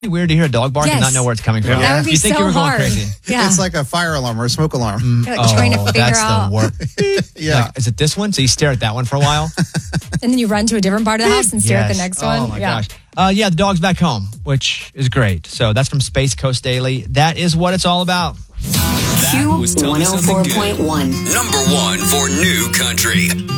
weird to hear a dog bark and not know where it's coming from. That would be you think so you were going hard. crazy. Yeah. It's like a fire alarm or a smoke alarm. You're like trying to figure that's out. the worst. Yeah. Like, is it this one? So you stare at that one for a while? And then you run to a different part of the house and stare at the Yes. next one. Oh, my gosh. The dog's back home, which is great. So that's from Space Coast Daily. That is what it's all about. That was Tell Me Something Good. 104.1. Number 1 for New Country.